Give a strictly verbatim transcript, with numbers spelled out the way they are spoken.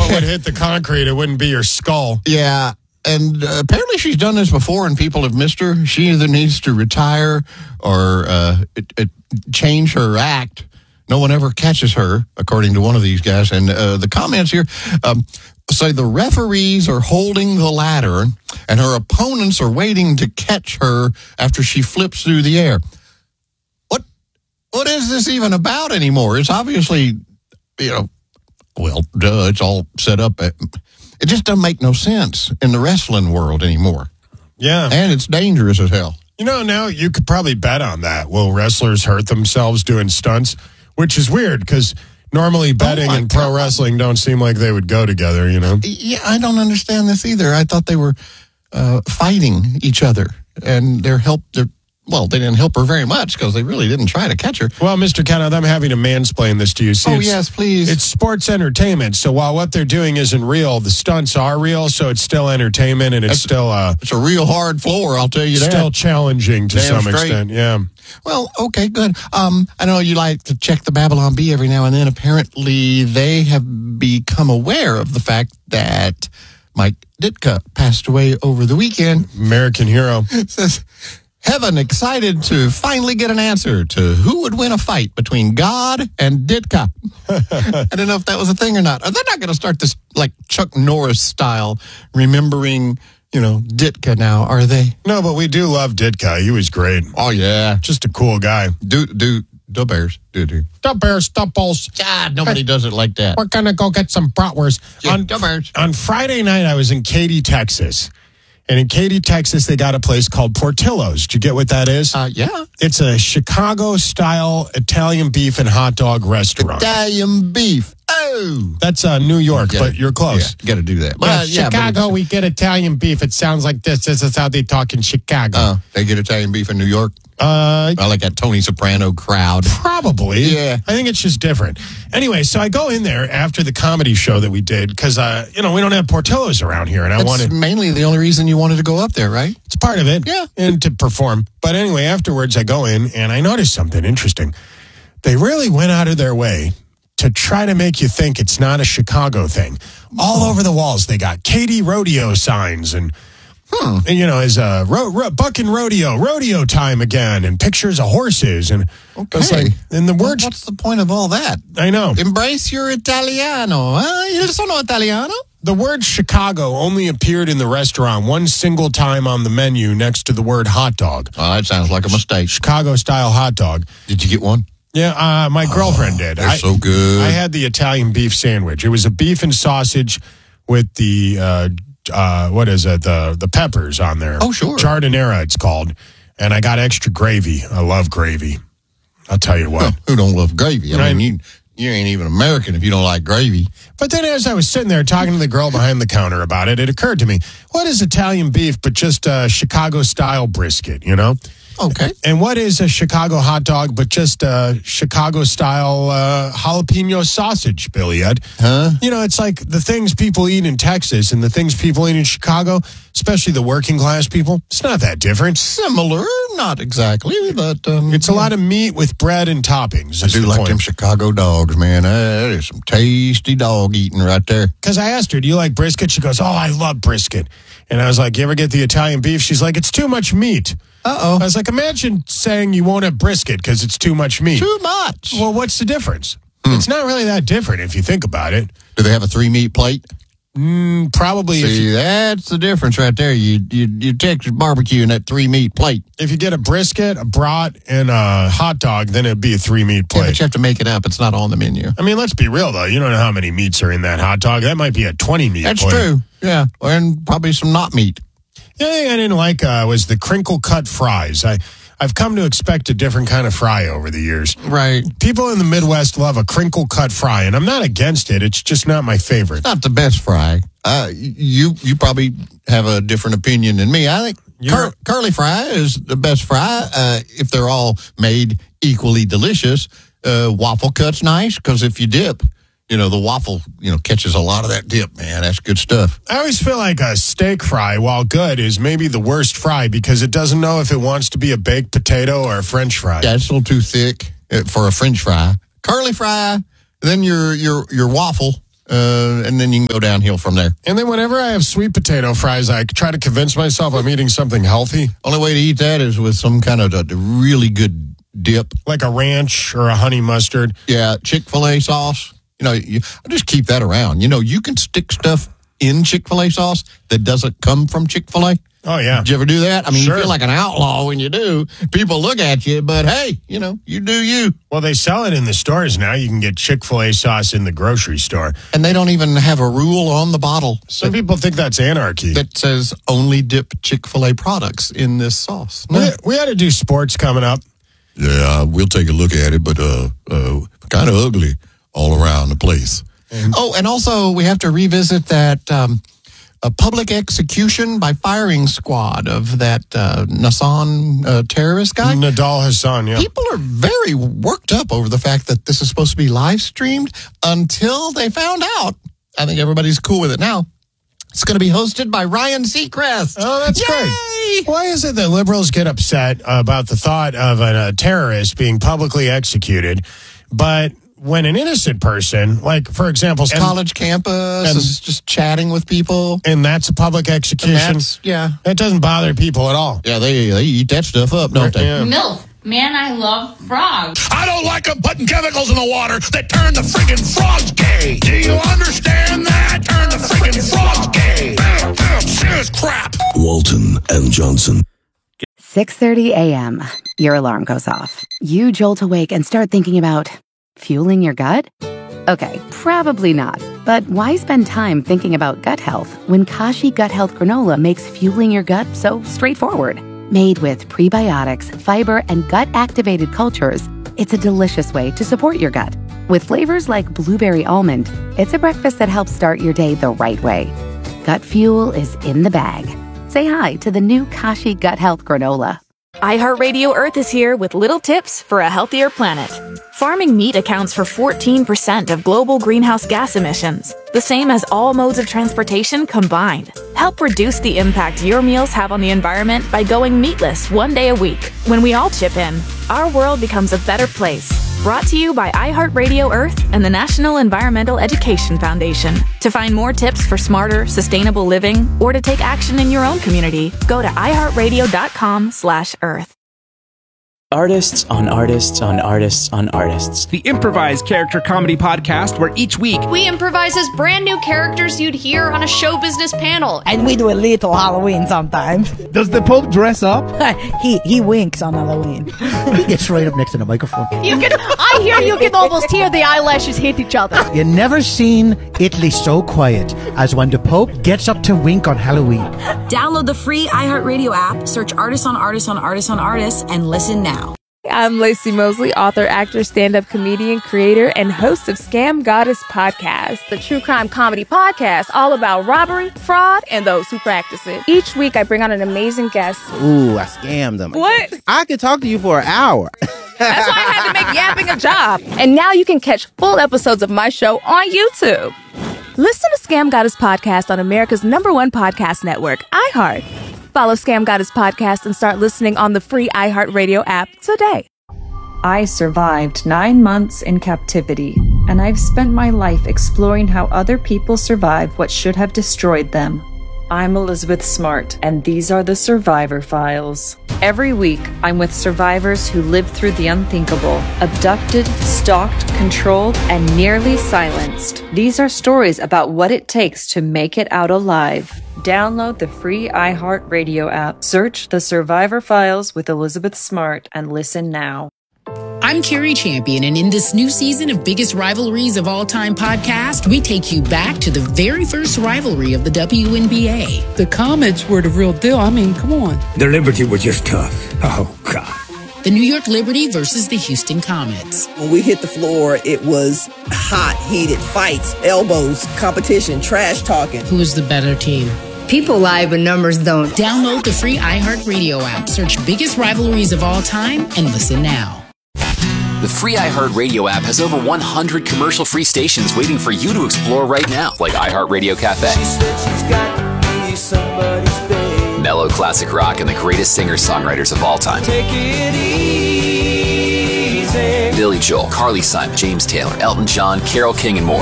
would hit the concrete, it wouldn't be your skull. Yeah. And uh, apparently she's done this before and people have missed her. She either needs to retire or uh, it, it, change her act. No one ever catches her, according to one of these guys. And uh, the comments here um, say the referees are holding the ladder and her opponents are waiting to catch her after she flips through the air. What? What is this even about anymore? It's obviously, you know, well, duh, it's all set up. At, It just doesn't make no sense in the wrestling world anymore. Yeah. And it's dangerous as hell. You know, now you could probably bet on that. Will wrestlers hurt themselves doing stunts? Which is weird because normally betting oh and pro God. wrestling don't seem like they would go together, you know? Yeah, I don't understand this either. I thought they were uh, fighting each other and their help, their Well, they didn't help her very much because they really didn't try to catch her. Well, Mister Kenneth, I'm having to mansplain this to you. See, oh, it's, yes, please. It's sports entertainment. So while what they're doing isn't real, the stunts are real. So it's still entertainment and it's That's, still uh, it's a real hard floor, I'll tell you that. Still challenging to Damn some straight. extent. Yeah. Well, okay, good. Um, I know you like to check the Babylon Bee every now and then. Apparently, they have become aware of the fact that Mike Ditka passed away over the weekend. American hero. Says, Heaven excited to finally get an answer to who would win a fight between God and Ditka. I don't know if that was a thing or not. Are they not going to start this like Chuck Norris style, remembering, you know, Ditka now, are they? No, but we do love Ditka. He was great. Oh, yeah. Just a cool guy. Do, do, the Bears. Do, do. The Bears, the Bulls. God, nobody does it like that. We're going to go get some bratwurst. Yeah, on, the Bears. on Friday night, I was in Katy, Texas. And in Katy, Texas, they got a place called Portillo's. Do you get what that is? Uh, yeah. It's a Chicago-style Italian beef and hot dog restaurant. Italian beef. Oh. That's uh, New York, Yeah. but you're close. Yeah, got to do that. Yeah, Well, yeah, but Chicago, it's- we get Italian beef. It sounds like this. This is how they talk in Chicago. Uh, they get Italian beef in New York. Uh, I like that Tony Soprano crowd. Probably. Yeah. I think it's just different. Anyway, so I go in there after the comedy show that we did because, uh, you know, we don't have Portillo's around here. And I That's wanted, mainly the only reason you wanted to go up there, right? it's part of it. Yeah. And to perform. But anyway, afterwards I go in and I noticed something interesting. They really went out of their way to try to make you think it's not a Chicago thing. All over the walls, they got Katy Rodeo signs and, Hmm. and you know, as a ro- ro- buck and rodeo, rodeo time again, and pictures of horses. And Okay. it's like, and the Well, words, what's the point of all that? I know. Embrace your Italiano. Huh? You sono Italiano? The word Chicago only appeared in the restaurant one single time on the menu next to the word hot dog. Oh, that sounds like a mistake. Chicago-style hot dog. Did you get one? Yeah, uh, my girlfriend did. They're I, so good. I had the Italian beef sandwich. It was a beef and sausage with the, uh, uh, what is it, the the peppers on there. Oh, sure. Giardiniera, it's called. And I got extra gravy. I love gravy. I'll tell you what. Who don't love gravy? I Right. mean, you, you ain't even American if you don't like gravy. But then as I was sitting there talking to the girl behind the counter about it, it occurred to me, what is Italian beef but just a Chicago-style brisket, you know? Okay. And what is a Chicago hot dog but just a Chicago-style uh, jalapeno sausage, Billy Ed? Huh? You know, it's like the things people eat in Texas and the things people eat in Chicago, especially the working class people, it's not that different. Similar, not exactly, but um, It's a lot of meat with bread and toppings. I do like them Chicago dogs, man. Uh, that is some tasty dog eating right there. Because I asked her, do you like brisket? She goes, oh, I love brisket. And I was like, you ever get the Italian beef? She's like, it's too much meat. Uh-oh. I was like, imagine saying you won't have brisket because it's too much meat. Too much. Well, what's the difference? It's not really that different if you think about it. Do they have a three-meat plate? Mm, probably if See, you, that's the difference right there. You you, you Texas barbecue and that three-meat plate. if you get a brisket, a brat, and a hot dog, then it'd be a three-meat Yeah, but plate. you have to make it up. It's not on the menu. I mean, let's be real, though. You don't know how many meats are in that hot dog. That might be a twenty-meat That's plate. true. Yeah, and probably some not meat. The other thing I didn't like uh, was the crinkle-cut fries. I, I've come to expect a different kind of fry over the years. Right. People in the Midwest love a crinkle-cut fry, and I'm not against it. It's just not my favorite. Not the best fry. Uh, you you probably have a different opinion than me. I think cur- curly fry is the best fry uh, if they're all made equally delicious. Uh, waffle cut's nice because if you dip, you know, the waffle, you know, catches a lot of that dip, man. That's good stuff. I always feel like a steak fry, while good, is maybe the worst fry because it doesn't know if it wants to be a baked potato or a French fry. Yeah, it's a little too thick uh, for a French fry. Curly fry, then your your your waffle, uh, and then you can go downhill from there. And then whenever I have sweet potato fries, I try to convince myself I'm eating something healthy. Only way to eat that is with some kind of a really good dip. Like a ranch or a honey mustard. Yeah, Chick-fil-A sauce. You know, you, I just keep that around. You know, you can stick stuff in Chick-fil-A sauce that doesn't come from Chick-fil-A. Oh, yeah. Did you ever do that? I mean, Sure. you feel like an outlaw when you do. People look at you, but hey, you know, you do you. Well, they sell it in the stores now. You can get Chick-fil-A sauce in the grocery store. And they don't even have a rule on the bottle. Some people think that's anarchy. That says only dip Chick-fil-A products in this sauce. No. We, we had to do sports coming up. Yeah, we'll take a look at it, but uh, uh, kind of ugly all around the place. And, oh, and also we have to revisit that um, a public execution by firing squad of that uh, Nassan uh, terrorist guy. Nadal Hassan, yeah. People are very worked up over the fact that this is supposed to be live streamed until they found out. I think everybody's cool with it now. It's going to be hosted by Ryan Seacrest. Oh, that's Yay! great. Why is it that liberals get upset about the thought of a, a terrorist being publicly executed, but when an innocent person, like, for example, and, college campus, and, is just chatting with people, and that's a public execution, yeah, that doesn't bother people at all. Yeah, they they eat that stuff up, don't they? Yeah. Milk. Man, I love frogs. I don't like them putting chemicals in the water that turn the friggin' frogs gay. Do you understand that? Turn the friggin' frogs gay. Serious crap. Walton and Johnson. six thirty a.m. Your alarm goes off. You jolt awake and start thinking about fueling your gut? Okay, probably not. But why spend time thinking about gut health when Kashi Gut Health Granola makes fueling your gut so straightforward? Made with prebiotics, fiber, and gut-activated cultures, it's a delicious way to support your gut. With flavors like blueberry almond, it's a breakfast that helps start your day the right way. Gut fuel is in the bag. Say hi to the new Kashi Gut Health Granola. iHeartRadio Earth is here with little tips for a healthier planet. Farming meat accounts for fourteen percent of global greenhouse gas emissions, the same as all modes of transportation combined. Help reduce the impact your meals have on the environment by going meatless one day a week. When we all chip in, our world becomes a better place. Brought to you by iHeartRadio Earth and the National Environmental Education Foundation. To find more tips for smarter, sustainable living, or to take action in your own community, go to iHeartRadio.com slash Earth. Artists on artists on artists on artists. The improvised character comedy podcast where each week we improvise as brand new characters you'd hear on a show business panel. And we do a little Halloween sometimes. Does the Pope dress up? he he winks on Halloween. He gets right up next to the microphone. You can I hear you can almost hear the eyelashes hit each other. You never seen Italy so quiet as when the Pope gets up to wink on Halloween. Download the free iHeartRadio app, search Artists on Artists on Artists on Artists, and listen now. I'm Lacey Mosley, author, actor, stand-up comedian, creator, and host of Scam Goddess Podcast, the true crime comedy podcast all about robbery, fraud, and those who practice it. Each week, I bring on an amazing guest. Ooh, I scammed them. What? I could talk to you for an hour. That's why I had to make yapping a job. And now you can catch full episodes of my show on YouTube. Listen to Scam Goddess Podcast on America's number one podcast network, iHeart. Follow Scam Goddess Podcast and start listening on the free iHeartRadio app today. I survived nine months in captivity, and I've spent my life exploring how other people survive what should have destroyed them. I'm Elizabeth Smart, and these are the Survivor Files. Every week, I'm with survivors who lived through the unthinkable, abducted, stalked, controlled, and nearly silenced. These are stories about what it takes to make it out alive. Download the free iHeartRadio app, search The Survivor Files with Elizabeth Smart, and listen now. I'm Carrie Champion, and in this new season of Biggest Rivalries of All Time podcast, we take you back to the very first rivalry of the W N B A. The Comets were the real deal. I mean, come on. The Liberty were just tough. Oh, God. The New York Liberty versus the Houston Comets. When we hit the floor, it was hot, heated fights, elbows, competition, trash talking. Who is the better team? People lie, but numbers don't. Download the free iHeartRadio app, search Biggest Rivalries of All Time, and listen now. The free iHeartRadio app has over one hundred commercial-free stations waiting for you to explore right now, like iHeartRadio Cafe, She said she's got to be somebody's babe. Mellow Classic Rock, and the greatest singer-songwriters of all time. Take it easy. Billy Joel, Carly Simon, James Taylor, Elton John, Carole King, and more.